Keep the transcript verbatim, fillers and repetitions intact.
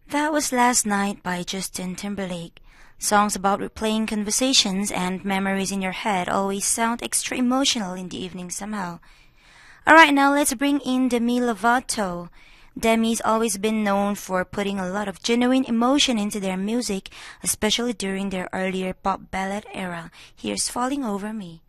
That was Last Night by Justin Timberlake. Songs about replaying conversations and memories in your head always sound extra emotional in the evening somehow. Alright, now let's bring in Demi Lovato. Demi's always been known for putting a lot of genuine emotion into their music, especially during their earlier pop ballad era. Here's Falling Over Me.